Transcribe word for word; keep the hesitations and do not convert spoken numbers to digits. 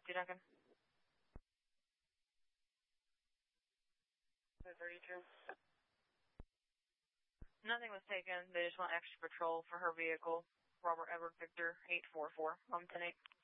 fifty, Duncan. thirty-two. Nothing was taken. They just want extra patrol for her vehicle. Robert Edward Victor, eight four four. I'm ten eight.